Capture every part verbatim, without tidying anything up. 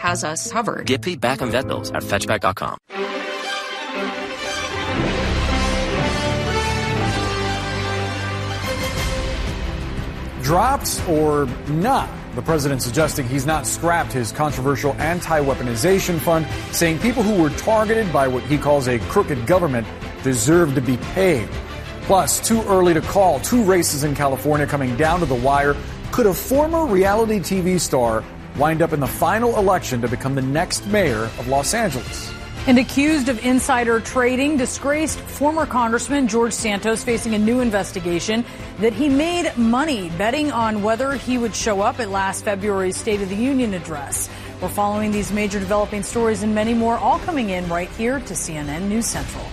has us covered. Get paid back on vet bills at fetchback dot com. Dropped or not? The president suggesting he's not scrapped his controversial anti-weaponization fund, saying people who were targeted by what he calls a crooked government deserve to be paid. Plus, too early to call. Two races in California coming down to the wire. Could a former reality T V star wind up in the final election to become the next mayor of Los Angeles? And accused of insider trading, disgraced former Congressman George Santos facing a new investigation that he made money betting on whether he would show up at last February's State of the Union address. We're following these major developing stories and many more, all coming in right here to C N N News Central.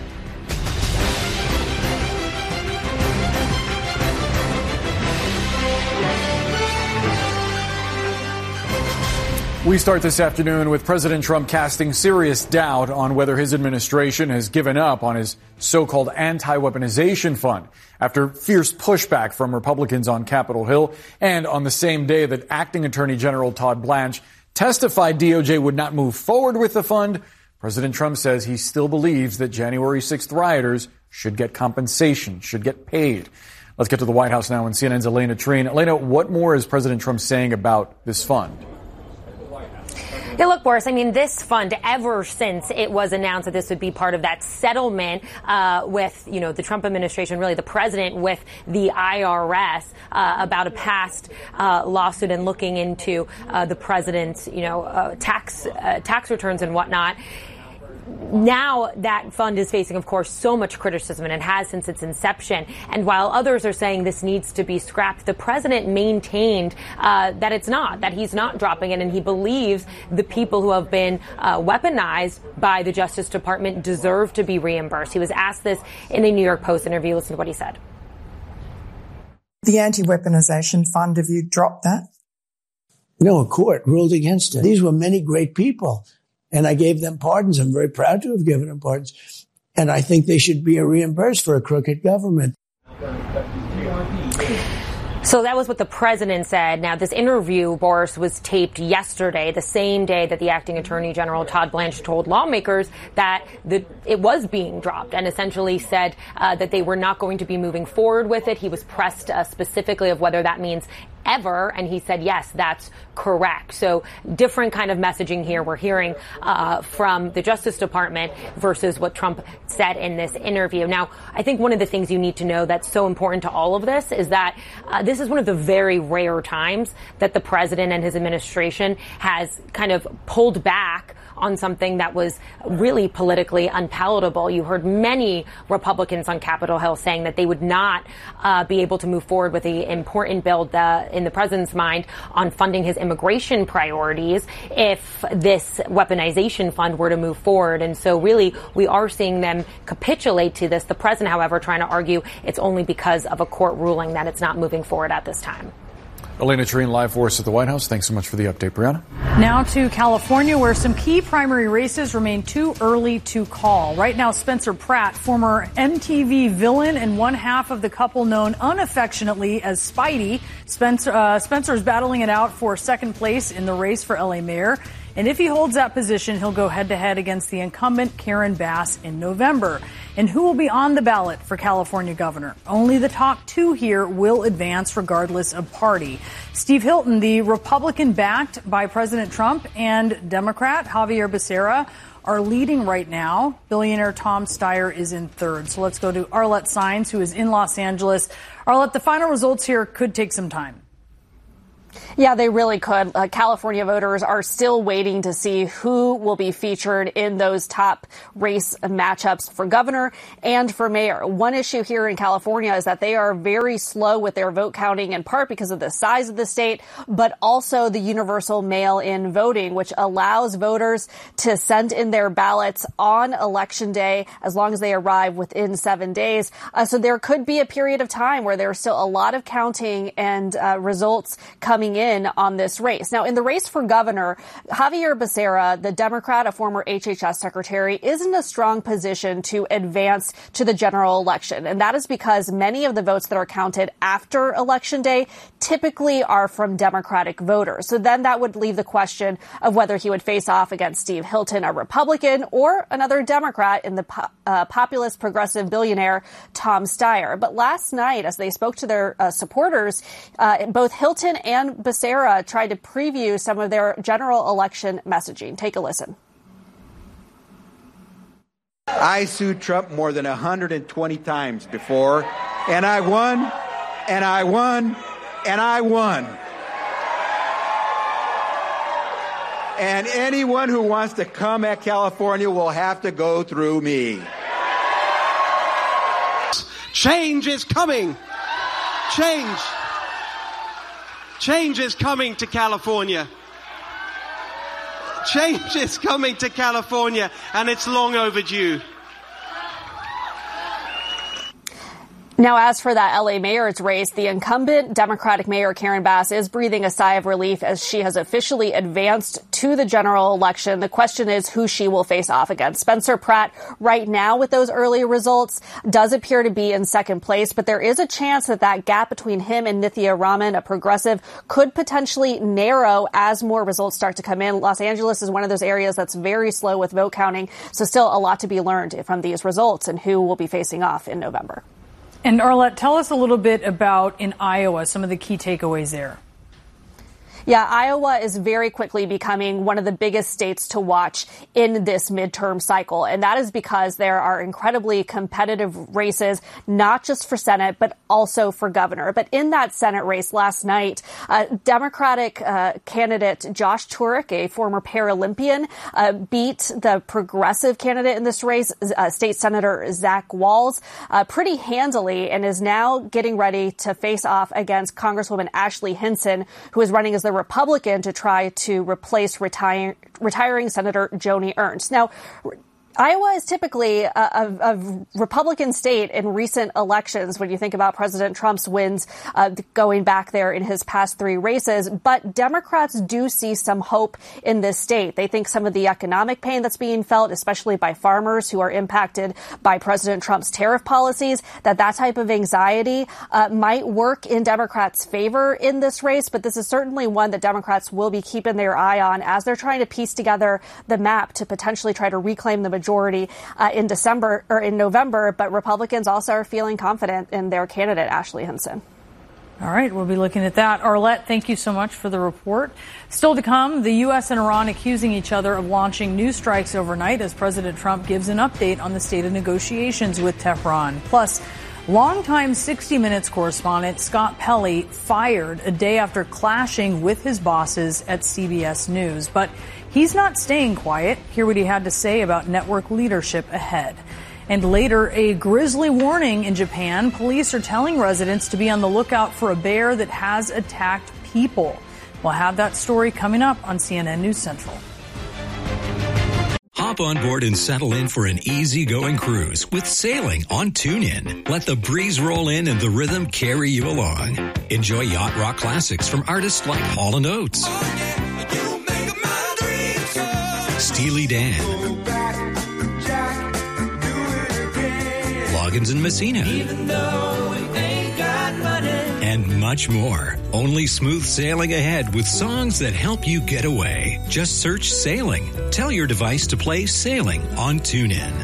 We start this afternoon with President Trump casting serious doubt on whether his administration has given up on his so-called anti-weaponization fund after fierce pushback from Republicans on Capitol Hill and on the same day that Acting Attorney General Todd Blanche testified D O J would not move forward with the fund. President Trump says he still believes that January sixth rioters should get compensation, should get paid. Let's get to the White House now and C N N's Elena Treen. Elena, what more is President Trump saying about this fund? Yeah, look, Boris, I mean, this fund, ever since it was announced that this would be part of that settlement uh, with, you know, the Trump administration, really the president with the I R S uh, about a past uh, lawsuit and looking into uh, the president's, you know, uh, tax uh, tax returns and whatnot. Now that fund is facing, of course, so much criticism, and it has since its inception. And while others are saying this needs to be scrapped, the president maintained uh, that it's not, that he's not dropping it, and he believes the people who have been uh, weaponized by the Justice Department deserve to be reimbursed. He was asked this in a New York Post interview. Listen to what he said. The anti-weaponization fund, have you dropped that? No, a court ruled against it. These were many great people. And I gave them pardons. I'm very proud to have given them pardons. And I think they should be reimbursed for a crooked government. So that was what the president said. Now, this interview, Boris, was taped yesterday, the same day that the acting attorney general, Todd Blanche, told lawmakers that the, it was being dropped and essentially said uh, that they were not going to be moving forward with it. He was pressed uh, specifically of whether that means ever, and he said, yes, that's correct. So different kind of messaging here we're hearing uh, from the Justice Department versus what Trump said in this interview. Now, I think one of the things you need to know that's so important to all of this is that uh, this is one of the very rare times that the president and his administration has kind of pulled back on something that was really politically unpalatable. You heard many Republicans on Capitol Hill saying that they would not uh, be able to move forward with the important bill uh, in the president's mind on funding his immigration priorities if this weaponization fund were to move forward. And so really, we are seeing them capitulate to this. The president, however, trying to argue it's only because of a court ruling that it's not moving forward at this time. Elena Treen, live for us at the White House. Thanks so much for the update, Brianna. Now to California, where some key primary races remain too early to call. Right now, Spencer Pratt, former M T V villain and one half of the couple known unaffectionately as Spidey. Spencer, uh, Spencer is battling it out for second place in the race for L A mayor. And if he holds that position, he'll go head-to-head against the incumbent Karen Bass in November. And who will be on the ballot for California governor? Only the top two here will advance regardless of party. Steve Hilton, the Republican backed by President Trump, and Democrat Javier Becerra are leading right now. Billionaire Tom Steyer is in third. So let's go to Arlette Saenz, who is in Los Angeles. Arlette, the final results here could take some time. Yeah, they really could. Uh, California voters are still waiting to see who will be featured in those top race matchups for governor and for mayor. One issue here in California is that they are very slow with their vote counting, in part because of the size of the state, but also the universal mail-in voting, which allows voters to send in their ballots on Election Day as long as they arrive within seven days. Uh, so there could be a period of time where there's still a lot of counting and uh, results coming in. in on this race. Now, in the race for governor, Javier Becerra, the Democrat, a former H H S secretary, is in a strong position to advance to the general election. And that is because many of the votes that are counted after Election Day typically are from Democratic voters. So then that would leave the question of whether he would face off against Steve Hilton, a Republican, or another Democrat in the po- uh, populist progressive billionaire Tom Steyer. But last night, as they spoke to their uh, supporters, uh, both Hilton and Becerra tried to preview some of their general election messaging. Take a listen. I sued Trump more than one hundred twenty times before, and I won, and I won, and I won. And anyone who wants to come at California will have to go through me. Change is coming. Change. Change is coming to California. Change is coming to California, and it's long overdue. Now, as for that L A mayor's race, the incumbent Democratic Mayor Karen Bass is breathing a sigh of relief as she has officially advanced to the general election. The question is who she will face off against. Spencer Pratt, right now with those early results, does appear to be in second place, but there is a chance that that gap between him and Nithya Raman, a progressive, could potentially narrow as more results start to come in. Los Angeles is one of those areas that's very slow with vote counting, so still a lot to be learned from these results and who will be facing off in November. And Arlette, tell us a little bit about in Iowa, some of the key takeaways there. Yeah, Iowa is very quickly becoming one of the biggest states to watch in this midterm cycle. And that is because there are incredibly competitive races, not just for Senate, but also for governor. But in that Senate race last night, uh, Democratic uh, candidate Josh Turek, a former Paralympian, uh, beat the progressive candidate in this race, uh, State Senator Zach Walz, uh, pretty handily, and is now getting ready to face off against Congresswoman Ashley Hinson, who is running as the Republican to try to replace retire, retiring Senator Joni Ernst. Now, Iowa is typically a, a, a Republican state in recent elections when you think about President Trump's wins uh, going back there in his past three races. But Democrats do see some hope in this state. They think some of the economic pain that's being felt, especially by farmers who are impacted by President Trump's tariff policies, that that type of anxiety uh, might work in Democrats' favor in this race. But this is certainly one that Democrats will be keeping their eye on as they're trying to piece together the map to potentially try to reclaim the majority majority uh, in December or in November, but Republicans also are feeling confident in their candidate, Ashley Hinson. All right, we'll be looking at that. Arlette, thank you so much for the report. Still to come, the U S and Iran accusing each other of launching new strikes overnight as President Trump gives an update on the state of negotiations with Tehran. Plus, longtime sixty minutes correspondent Scott Pelley fired a day after clashing with his bosses at C B S News. But he's not staying quiet. Hear what he had to say about network leadership ahead. And later, a grisly warning in Japan. Police are telling residents to be on the lookout for a bear that has attacked people. We'll have that story coming up on C N N News Central. Hop on board and settle in for an easygoing cruise with sailing on TuneIn. Let the breeze roll in and the rhythm carry you along. Enjoy yacht rock classics from artists like Hall and Oates, oh, yeah, you make my dreams so. Steely Dan, Jack, Loggins and Messina, even though we ain't got money, and much more. Only smooth sailing ahead with songs that help you get away. Just search Sailing. Tell your device to play Sailing on TuneIn.